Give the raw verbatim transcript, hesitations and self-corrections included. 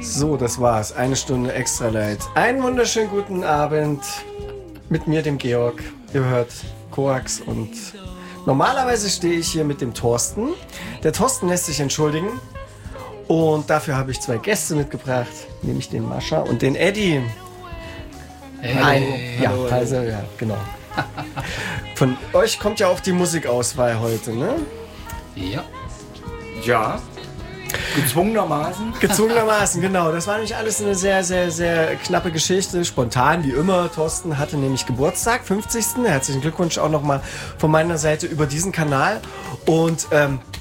So, das war's. Eine Stunde extra light. Einen wunderschönen guten Abend mit mir, dem Georg. Ihr hört Koax und normalerweise stehe ich hier mit dem Thorsten. Der Thorsten lässt sich entschuldigen und dafür habe ich zwei Gäste mitgebracht, nämlich den Mascha und den Eddie. Hey, Ein, hey, ja, hallo, also, ja, genau. Von euch kommt ja auch die Musikauswahl heute, ne? Ja. Ja. Gezwungenermaßen. Gezwungenermaßen, genau. Das war nämlich alles eine sehr, sehr, sehr knappe Geschichte. Spontan, wie immer. Thorsten hatte nämlich Geburtstag, fünfzigsten Herzlichen Glückwunsch auch nochmal von meiner Seite über diesen Kanal. Und ähm,